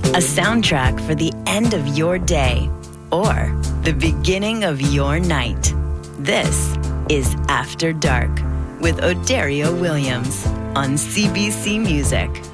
A soundtrack for the end of your day or the beginning of your night. This is After Dark with Odario Williams on CBC Music.